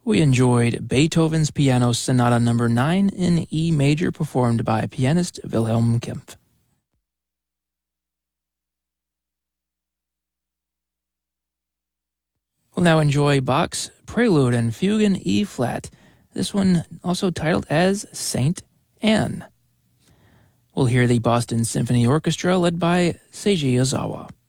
We enjoyed Beethoven's Piano Sonata No. 9 in E major, performed by pianist Wilhelm Kempff. We'll now enjoy Bach's Prelude and Fugue in E flat, this one also titled as Saint Anne. We'll hear the Boston Symphony Orchestra led by Seiji Ozawa.